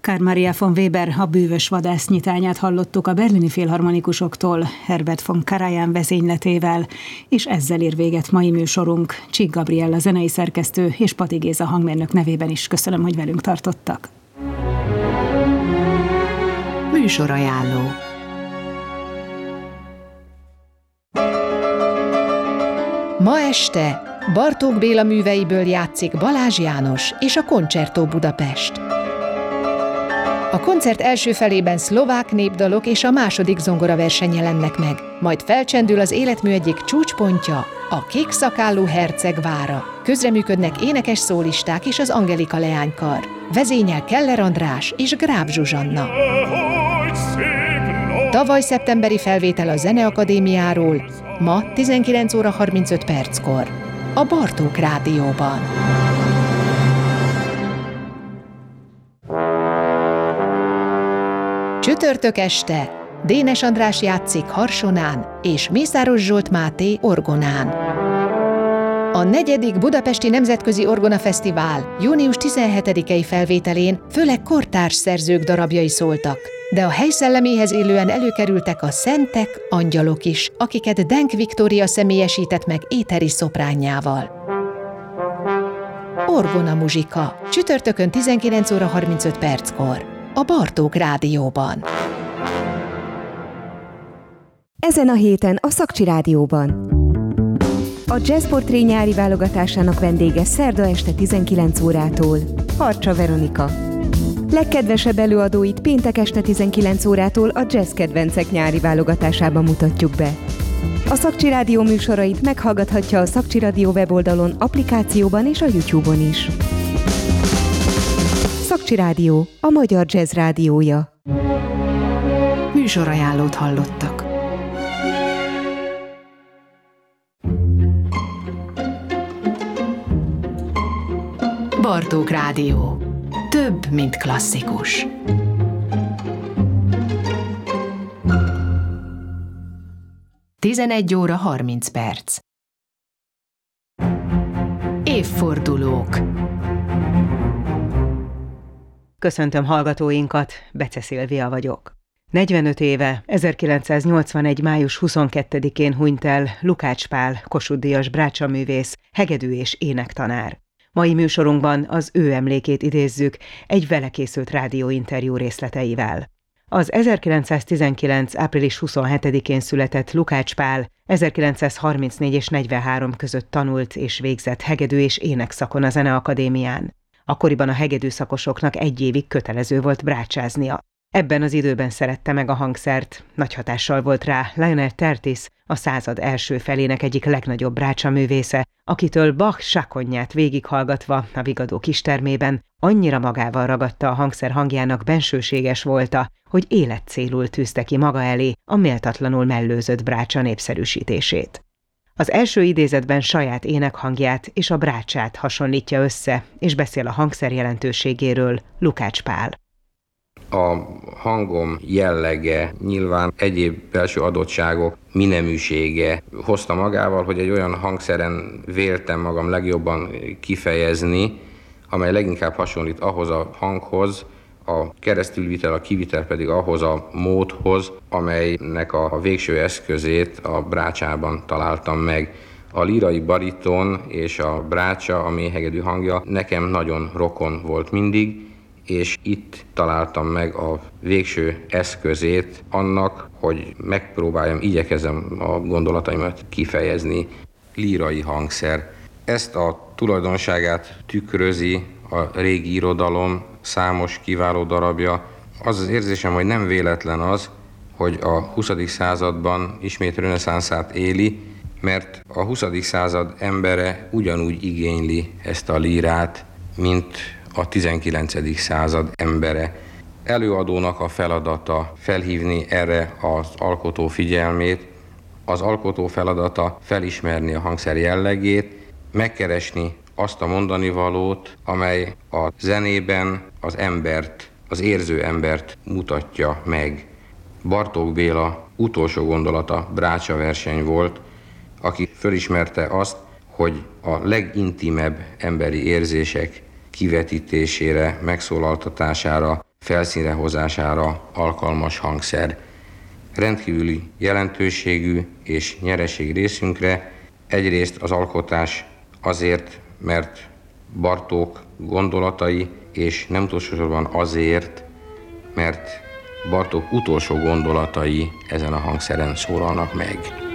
Karl Maria von Weber a Bűvös vadász nyitányát hallottuk a berlini filharmonikusoktól, Herbert von Karajan vezényletével, és ezzel ér véget mai műsorunk. Csík Gabriella zenei szerkesztő és Pati Géza hangmérnök nevében is köszönöm, hogy velünk tartottak. Műsorajánló. Ma este Bartók Béla műveiből játszik Balázs János és a Concerto Budapest. A koncert első felében szlovák népdalok és a második zongoraverseny jelennek meg, majd felcsendül az életmű egyik csúcspontja, a kékszakállú herceg vára. Közreműködnek énekes szólisták és az Angelika leánykar. Vezényel Keller András és Gráb Zsuzsanna. Tavaly szeptemberi felvétel a Zeneakadémiáról, ma 19 óra 35 perckor, a Bartók Rádióban. Csütörtök este Dénes András játszik harsonán és Mészáros Zsolt Máté orgonán. A 4. Budapesti Nemzetközi Orgona Fesztivál június 17-i felvételén főleg kortárs szerzők darabjai szóltak, de a hely szelleméhez illően előkerültek a szentek, angyalok is, akiket Denk Viktória személyesített meg éteri szopránjával. Orgona muzsika, csütörtökön 19 óra 35 perckor, a Bartók Rádióban. Ezen a héten a Szakcsi Rádióban. A Jazz Portré nyári válogatásának vendége szerda este 19 órától Harcsa Veronika. Legkedvesebb előadóit péntek este 19 órától a Jazz Kedvencek nyári válogatásában mutatjuk be. A Szakcsi Rádió műsorait meghallgathatja a Szakcsi Rádió weboldalon, applikációban és a YouTube-on is. Szakcsi Rádió, a magyar jazz rádiója. Műsorajánlót hallottak. Bartók Rádió. Több, mint klasszikus. Tizenegy óra 30 perc. Évfordulók. Köszöntöm hallgatóinkat, Bece Szilvia vagyok. 45 éve, 1981. május 22-én hunyt el Lukács Pál, Kossuth-díjas brácsaművész, hegedű és énektanár. Mai műsorunkban az ő emlékét idézzük egy vele készült rádióinterjú részleteivel. Az 1919. április 27-én született Lukács Pál 1934 és 43 között tanult és végzett hegedű és énekszakon a Zeneakadémián. Akkoriban a hegedűszakosoknak 1 évig kötelező volt brácsáznia. Ebben az időben szerette meg a hangszert, nagy hatással volt rá Lionel Tertis, a század első felének egyik legnagyobb brácsaművésze, akitől Bach sakonját végighallgatva a Vigadó kistermében annyira magával ragadta a hangszer hangjának bensőséges volta, hogy életcélul tűzte ki maga elé a méltatlanul mellőzött brácsa népszerűsítését. Az első idézetben saját énekhangját és a brácsát hasonlítja össze, és beszél a hangszer jelentőségéről Lukács Pál. A hangom jellege, nyilván egyéb belső adottságok mineműsége hozta magával, hogy egy olyan hangszeren véltem magam legjobban kifejezni, amely leginkább hasonlít ahhoz a hanghoz, a keresztülvitel, a kivitel pedig ahhoz a módhoz, amelynek a végső eszközét a brácsában találtam meg. A lírai bariton és a brácsa, a mélyhegedű hangja nekem nagyon rokon volt mindig, és itt találtam meg a végső eszközét annak, hogy megpróbáljam, igyekezem a gondolataimat kifejezni. Lírai hangszer. Ezt a tulajdonságát tükrözi a régi irodalom számos kiváló darabja. Az az érzésem, hogy nem véletlen az, hogy a 20. században ismét reneszánszát éli, mert a 20. század embere ugyanúgy igényli ezt a lírát, mint a 19. század embere. Előadónak a feladata felhívni erre az alkotó figyelmét, az alkotó feladata felismerni a hangszer jellegét, megkeresni azt a mondanivalót, amely a zenében az embert, az érző embert mutatja meg. Bartók Béla utolsó gondolata brácsa verseny volt, aki fölismerte azt, hogy a legintimebb emberi érzések kivetítésére, megszólaltatására felszínre hozására alkalmas hangszer. Rendkívüli jelentőségű és nyereség részünkre. Egyrészt az alkotás azért, mert Bartók gondolatai, és nem utolsó sorban azért, mert Bartók utolsó gondolatai ezen a hangszeren szólalnak meg.